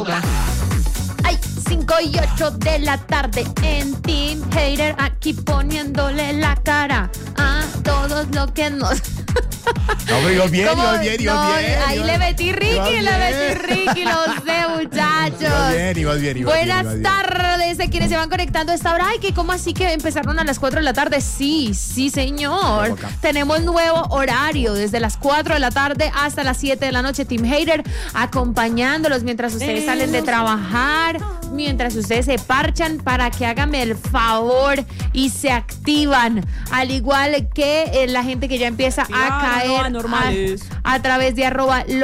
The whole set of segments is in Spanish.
boca. Ay, 5 y 8 de la tarde en Team Hater, aquí poniéndole la cara a todos los que nos... No, pero iba bien. Ahí le metí Ricky, lo sé, muchachos. Ibas bien. Buenas tardes, a quienes se van conectando a esta hora. Ay, que ¿cómo así que empezaron a las 4 de la tarde? Sí, señor. Tenemos nuevo horario, desde las 4 de la tarde hasta las 7 de la noche. Team Hater acompañándolos mientras ustedes salen de trabajar, mientras ustedes se parchan, para que háganme el favor y se activan. Al igual que la gente que ya empieza a caer a través de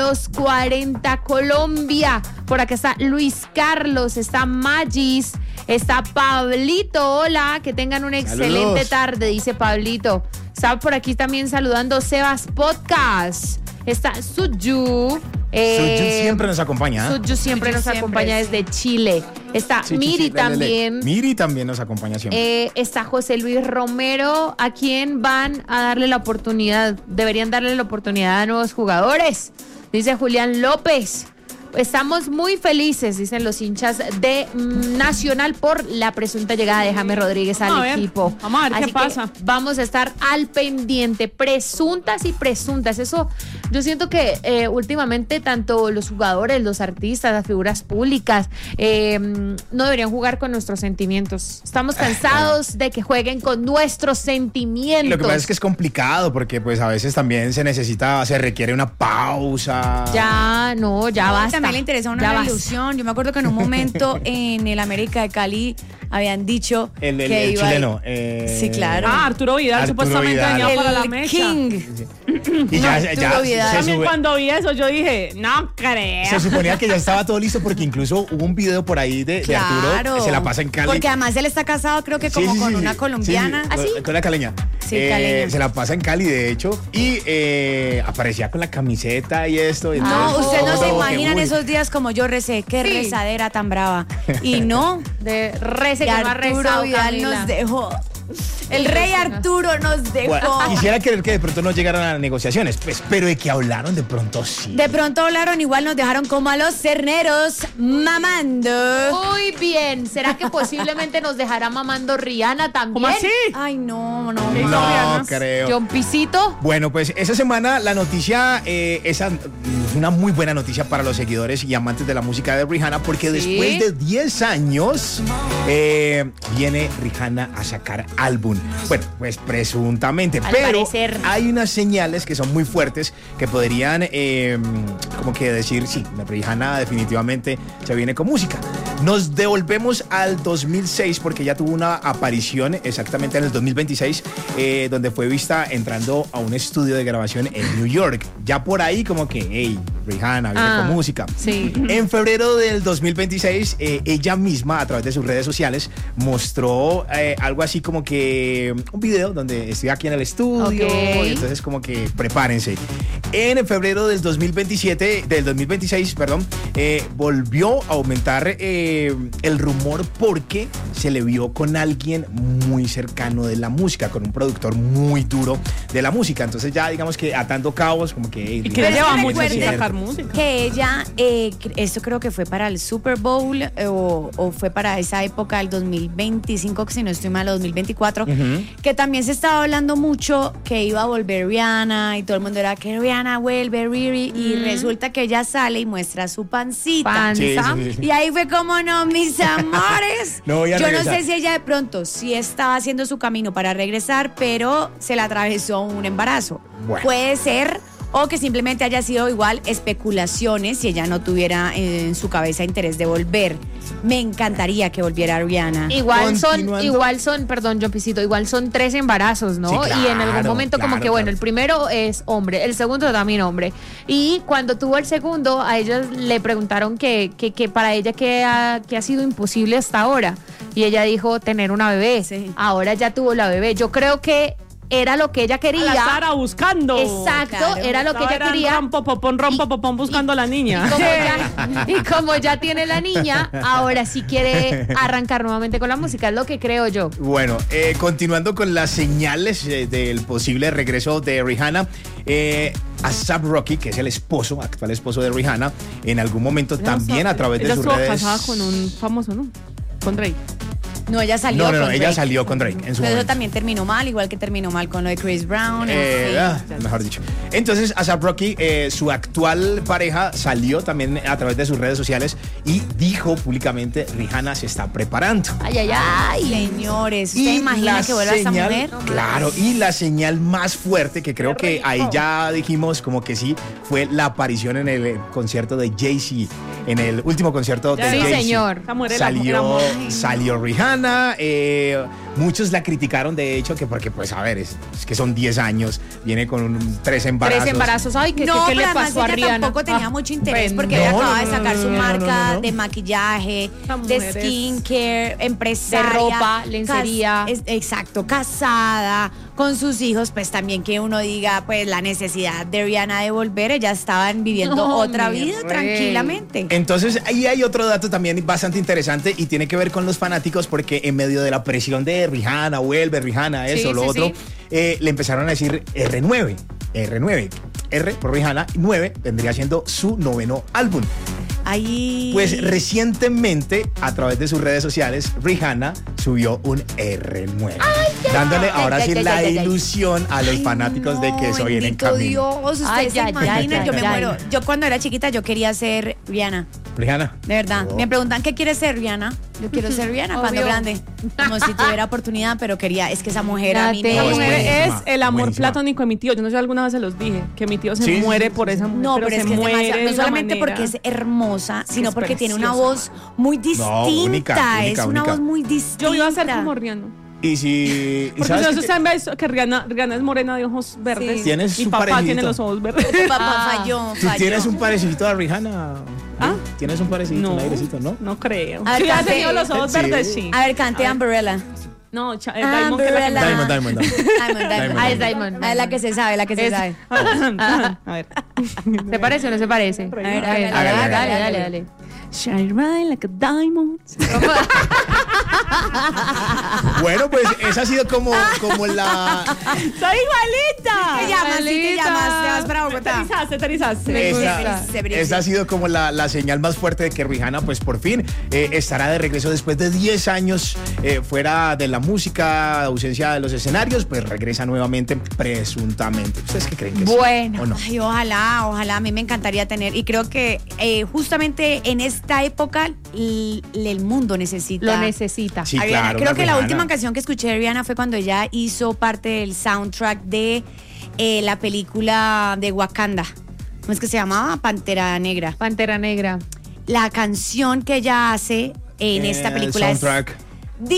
@los40 Colombia. Por acá está Luis Carlos, está Magis, está Pablito. Hola, que tengan una excelente tarde, dice Pablito. Está por aquí también saludando Sebas Podcast. Está Suju. Suju siempre nos acompaña. Suju siempre nos acompaña desde Chile. Está Miri también. Miri también nos acompaña siempre. Está José Luis Romero, a quien van a darle la oportunidad. Deberían darle la oportunidad a nuevos jugadores. Dice Julián López. Estamos muy felices, dicen los hinchas de Nacional, por la presunta llegada de James Rodríguez al equipo. Vamos a ver qué pasa. Vamos a estar al pendiente. Presuntas y presuntas. Eso, yo siento que últimamente tanto los jugadores, los artistas, las figuras públicas no deberían jugar con nuestros sentimientos. Estamos cansados de que jueguen con nuestros sentimientos. Lo que pasa es que es complicado porque pues a veces también se requiere una pausa. Ya basta. También le interesa una ilusión. Yo me acuerdo que en un momento en el América de Cali habían dicho el que iba chileno. Sí, claro. Arturo Vidal supuestamente venía para la mecha. King. Y Arturo Vidal. También cuando vi eso yo dije, no creo. Se suponía que ya estaba todo listo porque incluso hubo un video por ahí de Arturo que se la pasa en Cali. Porque además él está casado creo que como con una colombiana. ¿Así? Con la caleña. Sí, caleña. Se la pasa en Cali, de hecho, y aparecía con la camiseta y esto. Y no, ustedes no se imaginan esos días como yo recé. Qué rezadera tan brava. Y no, de rece que no ha rezado, Arturo Vidal Camila. nos dejó. El rey Arturo nos dejó. Bueno, quisiera creer que de pronto no llegaron a negociaciones, pues, pero de que hablaron de pronto sí. De pronto hablaron, igual nos dejaron como a los cerneros mamando. Muy bien. ¿Será que posiblemente nos dejará mamando Rihanna también? ¿Cómo así? Ay, no. No creo. John Pisito. Bueno, pues esa semana la noticia es una muy buena noticia para los seguidores y amantes de la música de Rihanna, porque después de 10 años viene Rihanna a sacar álbum. Bueno, pues presuntamente, pero hay unas señales que son muy fuertes que podrían como que decir, sí, Rihanna definitivamente se viene con música. Nos devolvemos al 2006 porque ya tuvo una aparición exactamente en el 2026 donde fue vista entrando a un estudio de grabación en New York. Ya por ahí como que, hey, Rihanna viene con música. Sí. En febrero del 2026 ella misma a través de sus redes sociales mostró algo así como que un video donde estoy aquí en el estudio, y entonces como que prepárense. En febrero del 2026, volvió a aumentar el rumor porque se le vio con alguien muy cercano de la música, con un productor muy duro de la música. Entonces ya digamos que atando cabos, como que... Y que le lleva mucho sin sacar música. Que ella, esto creo que fue para el Super Bowl o fue para esa época, el 2025, si no estoy mal, 2024, que también se estaba hablando mucho que iba a volver Rihanna y todo el mundo era que Rihanna vuelve, Riri, y resulta que ella sale y muestra su pancita. Sí. Y ahí fue como, no, mis amores. No voy a Yo regresar. no sé si ella de pronto sí estaba haciendo su camino para regresar, pero se le atravesó un embarazo. Bueno. Puede ser, o que simplemente haya sido igual especulaciones si ella no tuviera en su cabeza interés de volver. Me encantaría que volviera Rihanna. Igual son, perdón, John Pisito, igual son 3 embarazos, ¿no? Sí, claro, y en algún momento como que, bueno, el primero es hombre, el segundo también hombre. Y cuando tuvo el segundo, a ellos le preguntaron que para ella que ha sido imposible hasta ahora. Y ella dijo tener una bebé. Sí. Ahora ya tuvo la bebé. Yo creo que era lo que ella quería. La Sara buscando. Exacto, Claro. era lo que ella quería. Rompo popón buscando a la niña. Y como ya tiene la niña, ahora sí quiere arrancar nuevamente con la música, es lo que creo yo. Bueno, continuando con las señales del posible regreso de Rihanna, A$AP Rocky, que es el actual esposo de Rihanna, en algún momento también a través de sus redes. Ella estuvo casada con un famoso, ¿no? Con Drake. No, ella salió No, con Drake. ella salió con Drake en su Pero eso momento. también terminó mal, igual que terminó mal con lo de Chris Brown. en fin. Mejor dicho. Entonces, A$AP Rocky, su actual pareja, salió también a través de sus redes sociales y dijo públicamente: Rihanna se está preparando. Ay, ay, ay. Señores, ¿usted imagina que vuelva esta mujer? Claro, y la señal más fuerte, que creo que ahí ya dijimos como que sí, fue la aparición en el concierto de Jay-Z, en el último concierto de Sí, Jay-Z. señor. Esa mujer era amor. Salió Rihanna. Muchos la criticaron, de hecho, que porque, pues, a ver, es que son 10 años, viene con 3 embarazos. 3 embarazos. Ay, ¿qué No, le pero además pasó a ella Rihanna? tampoco tenía mucho interés porque no, ella acababa no, de sacar no, su no, marca no. de maquillaje, Esa de mujer es- skincare, empresaria. De ropa, lencería. Exacto, casada, con sus hijos, pues también que uno diga, pues la necesidad de Rihanna de volver, ellas estaban viviendo No, otra mi vida rey. tranquilamente. Entonces, ahí hay otro dato también bastante interesante y tiene que ver con los fanáticos, porque en medio de la presión de Rihanna, vuelve Rihanna, eso, Sí, lo sí, otro, sí. le empezaron a decir R9. R por Rihanna, y 9 vendría siendo su 9º álbum. Ahí. Pues recientemente, a través de sus redes sociales, Rihanna subió un R9, dándole ahora sí la ilusión a los fanáticos de que eso viene en bendito camino. Dios, ustedes Ay, se ay, imaginan, ay, yo me ay, muero. ay. Yo cuando era chiquita yo quería ser Rihanna, Rihanna. de verdad. Oh. Me preguntan ¿qué quieres ser Rihanna? Yo quiero ser Rihanna cuando Obvio. grande, como si tuviera oportunidad, pero quería, es que esa mujer a mí Date. Esa No, mujer es buenísima, el amor buenísima. platónico de mi tío. Yo no sé si alguna vez se los dije, que mi tío se Sí, muere sí, por esa mujer. No, pero es se que es muere demasiado, de no esa solamente manera. porque es hermosa, sino es porque tiene una preciosa. voz muy distinta, única, es una única. voz muy distinta. Yo iba a ser como Rihanna. Y si... Porque ¿sabes no qué? sé si han visto que Rihanna es morena de ojos verdes. Sí. Tienes Mi su papá parejito. tiene los ojos verdes. Tu papá falló. ¿Tú tienes un parecito a Rihanna? ¿Ah? ¿Tienes un parecito, No, un airecito, no? no creo. A ver, Si hubiera cante. tenido los ojos Sí. verdes, sí. A ver, cante Umbrella. No, Diamond, que es la que Umbrella. Diamond. Diamond. Ah, es Diamond. Ah, es la que se sabe, la que se sabe. A ver. ¿Se parece o no se parece? A ver, dale, hágale, dale, hágale. dale. Shine bright like a diamond. Bueno, pues esa ha sido como la... ¡Soy igualita! Te llamas, sí te Igualita. llamas, te vas para Bogotá. Te erizaste. Esa ha sido como la señal más fuerte de que Rihanna, pues por fin estará de regreso después de 10 años fuera de la música, ausencia de los escenarios, pues regresa nuevamente presuntamente. ¿Ustedes qué creen que sí? Bueno. ¿O no? Ay, ojalá, a mí me encantaría tener, y creo que justamente en esta época el mundo necesita. Lo necesita. Sí, a Rihanna. claro, Creo una que la Rihanna. última canción que escuché de Rihanna fue cuando ella hizo parte del soundtrack de la película de Wakanda. ¿Cómo es que se llamaba? Pantera Negra. Pantera Negra. La canción que ella hace en esta película el soundtrack. es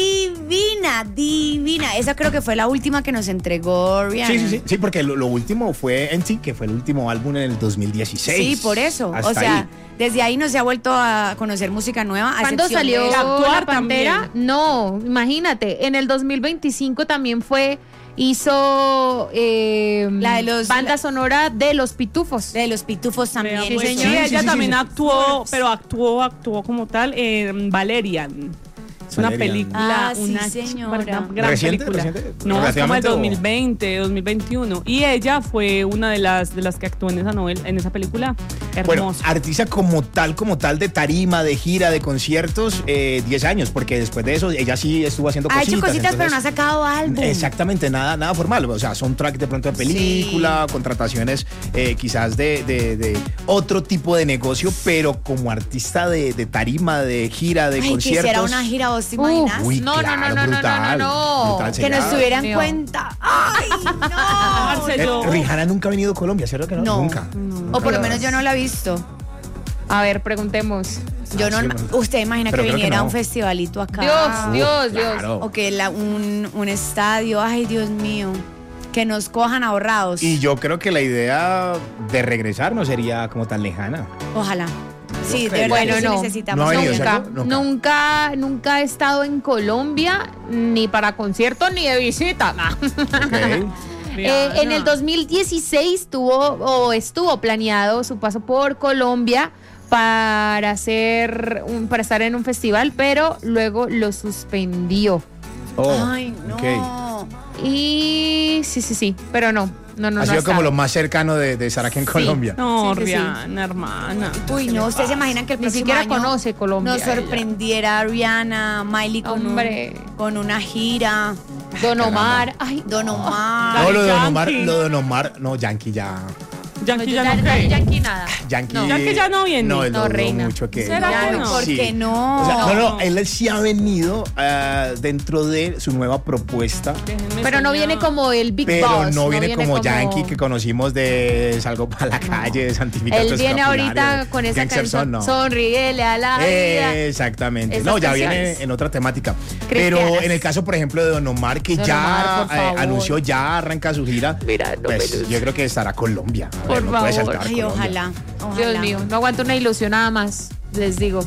divina. Esa creo que fue la última que nos entregó Rihanna. Sí, porque lo último fue NT, que fue el último álbum en el 2016. Sí, por eso. Hasta o sea, ahí. desde ahí no se ha vuelto a conocer música nueva. a ¿Cuándo excepción salió de- actuar la Pantera? también. No, imagínate, en el 2025 también hizo La de los- banda sonora de Los Pitufos. de los Pitufos también. Sí, señor. ella Sí, sí, también sí. actuó, pero actuó como tal en Valerian. Es una Valerian. película, Ah, sí, una señora. gran ¿Reciente? película. ¿Reciente? No, es como el ¿Relativamente o? 2020, 2021. Y ella fue una de las que actuó en esa novela, en esa película. Bueno, Hermosa. artista como tal de tarima, de gira, de conciertos, 10 años, porque después de eso ella sí estuvo haciendo Ha cositas. hecho cositas, pero no ha entonces- sacado álbum. Exactamente, nada formal. O sea, son tracks de pronto de película, contrataciones quizás de otro tipo de negocio, pero como artista de tarima, de gira, de Ay, conciertos. quisiera una gira, ¿vos te imaginas? Uy, No, no, claro, no, no, brutal, no. brutal, Que nos sería- tuviera en Mío. cuenta. ¡Ay, no! Parce, yo- Rihanna nunca ha venido a Colombia, ¿cierto que no? No. Nunca. O por lo menos yo no la he visto. A ver, preguntemos. Yo no. sí, Usted imagina pero que creo que viniera a no. un festivalito acá. Dios. Claro. O que un estadio. Ay, Dios mío. Que nos cojan ahorrados. Y yo creo que la idea de regresar no sería como tan lejana. Ojalá. Sí, de creería verdad que que sí no. necesitamos. No ha venido, Nunca, ¿cierto? Nunca. nunca he estado en Colombia ni para conciertos ni de visita. nah. Ok. En el 2016 estuvo planeado su paso por Colombia para estar en un festival, pero luego lo suspendió. Oh, Ay, no. ok. Y sí, pero no. No Ha sido como estado. lo más cercano de estar aquí en Colombia. No, Sí. Rihanna, hermana. Uy, no, ¿ustedes se imaginan que el Ni próximo siquiera año conoce Colombia nos sorprendiera Rihanna, Miley Hombre. con una gira? Don Omar. Ay, Don Omar. No, lo de Don Omar, Yankee. no, Yankee ya. Yankee ya no cree. Yankee nada. Yankee, No. Yankee ya no viene. No, él No, dudó reina. mucho que ¿Será Ya que no, no? ¿por Sí. qué no? O sea, no, él sí ha venido dentro de su nueva propuesta, Déjenme Pero no soñar. viene como el Big pero Boss. no viene como Yankee que conocimos de Salgo para la calle, de Santificado. Él viene ahorita con esa canción. No. Sonríele a la vida. Exactamente. Esas No, ya canciones. viene en otra temática. Cristianas. Pero en el caso, por ejemplo, de Don Omar, que Don ya Omar, por favor. anunció, ya arranca su gira, Mira, no pues me- yo creo que estará Colombia. A ver, Por no puede favor. saltar Ay, Colombia. ojalá. Dios mío, no aguanto una ilusión nada más, les digo.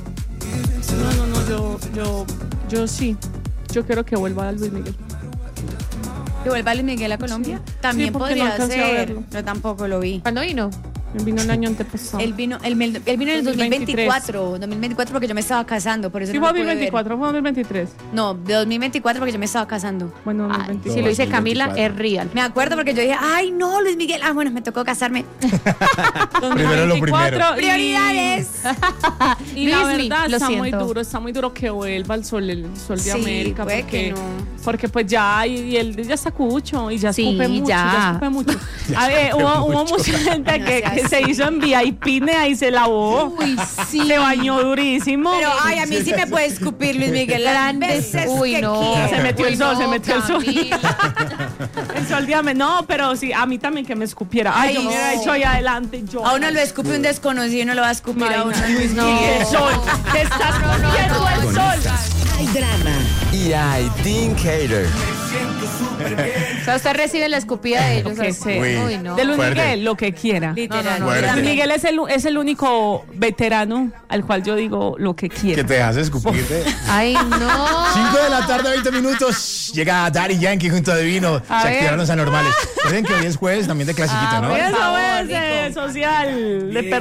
No, yo sí. Yo quiero que vuelva a Luis Miguel. ¿Que vuelva Luis Miguel a Colombia? También porque no podría alcancé a ser. verlo. Yo tampoco lo vi. ¿Cuándo vino? Él vino el año antepasado. Él vino en el 2023. 2024 porque yo me estaba casando, por eso Sí, no fue lo pude ver. 2024, fue 2023. No, de 2024 porque yo me estaba casando. Bueno, Ay, 2023. si lo dice Camila, 2024. es real. Me acuerdo porque yo dije, ay, no, Luis Miguel. Ah, bueno, me tocó casarme. Primero lo primero. 2024 y- Prioridades. Y la Luismi, verdad lo está siento. muy duro que vuelva el sol de Sí, América. puede Porque, que no. porque pues ya, y él ya está cucho y ya Sí, escupe mucho, ya. ya escupe mucho. A ver, hubo mucha gente No que seas se hizo en VIP, y se lavó. Uy, sí. Se bañó durísimo. Pero, ay, a mí sí me puede escupir Luis Miguel. Las Grandes. veces Uy, que no. quiera. Se metió el Uy, sol, no, se metió el sol. Camila. El sol de América. No, pero sí, a mí también que me escupiera. Ay, Ay, yo me hubiera no. hecho ahí adelante. Yo. A uno lo escupe un desconocido y no lo va a escupir a uno. Imagina, Luis no. Miguel. El sol. Te estás comiendo el sol. Hay drama y hay Team Hater. O sea, usted recibe la escupida de ellos. Lo que así. sea. Uy, no. De Luis Fuerte. Miguel, lo que quiera. Literal. No, Fuerte. Luis Miguel es el único veterano al cual yo digo lo que Que quiera. te hace escupirte. Ay, no. 5 de la tarde, 20 minutos. Llega Daddy Yankee junto a Divino. Se A ver. activaron los anormales. Recuerden que hoy es jueves también de clasiquito, ¿no? Eso favor, es Rico. social de